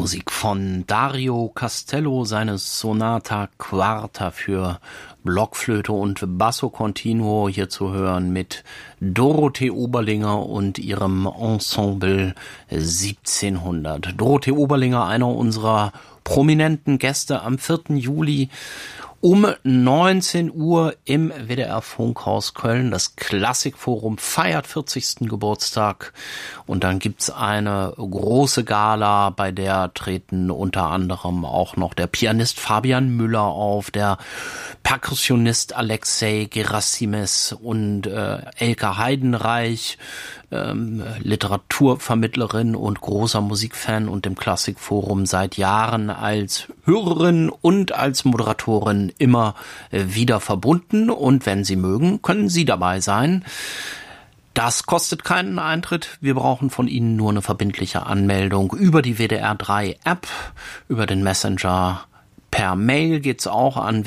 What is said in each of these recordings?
Musik von Dario Castello, seine Sonata Quarta für Blockflöte und Basso Continuo, hier zu hören mit Dorothee Oberlinger und ihrem Ensemble 1700. Dorothee Oberlinger, einer unserer prominenten Gäste am 4. Juli um 19 Uhr im WDR Funkhaus Köln. Das Klassikforum feiert 40. Geburtstag und dann gibt's eine große Gala, bei der treten unter anderem auch noch der Pianist Fabian Müller auf, der Perkussionist Alexei Gerasimes und Elke Heidenreich, Literaturvermittlerin und großer Musikfan und im Klassikforum seit Jahren als Hörerin und als Moderatorin immer wieder verbunden. Und wenn Sie mögen, können Sie dabei sein. Das kostet keinen Eintritt. Wir brauchen von Ihnen nur eine verbindliche Anmeldung über die WDR 3 App, über den Messenger. Per Mail geht's auch an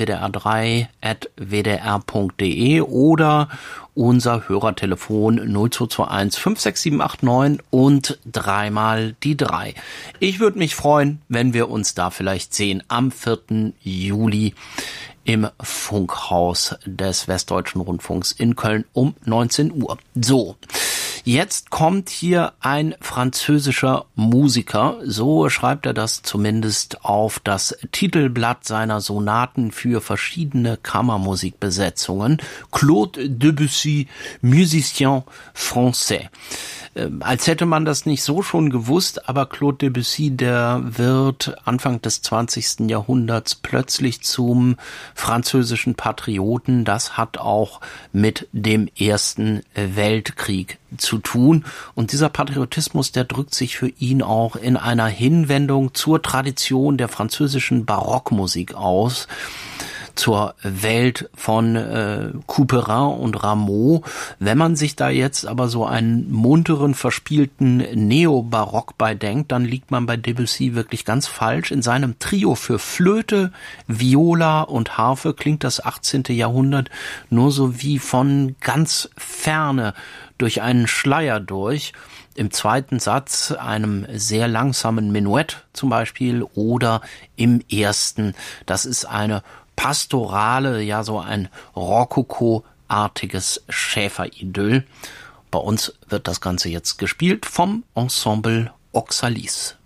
wdr3@wdr.de oder unser Hörertelefon 0221 56789 und 3 mal die 3. Ich würde mich freuen, wenn wir uns da vielleicht sehen am 4. Juli im Funkhaus des Westdeutschen Rundfunks in Köln um 19 Uhr. So, jetzt kommt hier ein französischer Musiker, so schreibt er das zumindest auf das Titelblatt seiner Sonaten für verschiedene Kammermusikbesetzungen. Claude Debussy, Musicien français. Als hätte man das nicht so schon gewusst, aber Claude Debussy, der wird Anfang des 20. Jahrhunderts plötzlich zum französischen Patrioten. Das hat auch mit dem Ersten Weltkrieg zu tun. Und dieser Patriotismus, der drückt sich für ihn auch in einer Hinwendung zur Tradition der französischen Barockmusik aus, zur Welt von Couperin und Rameau. Wenn man sich da jetzt aber so einen munteren, verspielten Neobarock beidenkt, dann liegt man bei Debussy wirklich ganz falsch. In seinem Trio für Flöte, Viola und Harfe klingt das 18. Jahrhundert nur so wie von ganz ferne durch einen Schleier durch. Im zweiten Satz einem sehr langsamen Menuett zum Beispiel oder im ersten, das ist eine pastorale, ja so ein Rokoko-artiges Schäferidyll. Bei uns wird das Ganze jetzt gespielt vom Ensemble Oxalis.